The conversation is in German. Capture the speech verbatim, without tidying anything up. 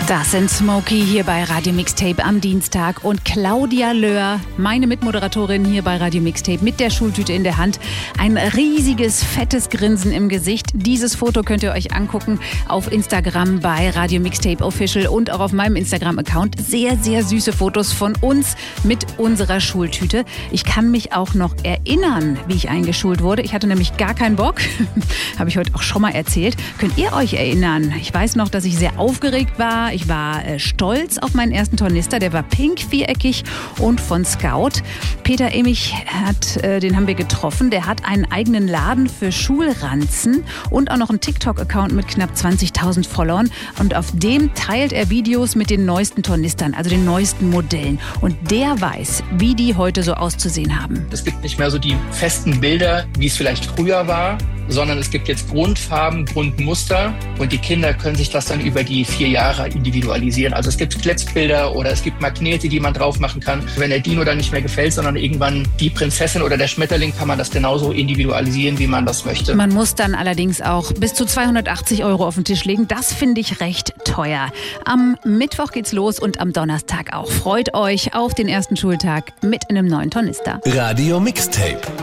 Das sind Smokey hier bei Radio Mixtape am Dienstag und Claudia Löhr, meine Mitmoderatorin hier bei Radio Mixtape mit der Schultüte in der Hand. Ein riesiges, fettes Grinsen im Gesicht. Dieses Foto könnt ihr euch angucken auf Instagram bei Radio Mixtape Official und auch auf meinem Instagram-Account. Sehr, sehr süße Fotos von uns mit unserer Schultüte. Ich kann mich auch noch erinnern, wie ich eingeschult wurde. Ich hatte nämlich gar keinen Bock. Habe ich heute auch schon mal erzählt. Könnt ihr euch erinnern? Ich weiß noch, dass ich sehr aufgeregt war. Ich war äh, stolz auf meinen ersten Tornister. Der war pink, viereckig und von Scout. Peter Emich, hat, äh, den haben wir getroffen. Der hat einen eigenen Laden für Schulranzen und auch noch einen TikTok-Account mit knapp zwanzigtausend Followern. Und auf dem teilt er Videos mit den neuesten Tornistern, also den neuesten Modellen. Und der weiß, wie die heute so auszusehen haben. Es gibt nicht mehr so die festen Bilder, wie es vielleicht früher war, sondern es gibt jetzt Grundfarben, Grundmuster und die Kinder können sich das dann über die vier Jahre individualisieren. Also es gibt Kletzbilder oder es gibt Magnete, die man drauf machen kann. Wenn der Dino dann nicht mehr gefällt, sondern irgendwann die Prinzessin oder der Schmetterling, kann man das genauso individualisieren, wie man das möchte. Man muss dann allerdings auch bis zu zweihundertachtzig Euro auf den Tisch legen. Das finde ich recht teuer. Am Mittwoch geht's los und am Donnerstag auch. Freut euch auf den ersten Schultag mit einem neuen Tornister. Radio Mixtape.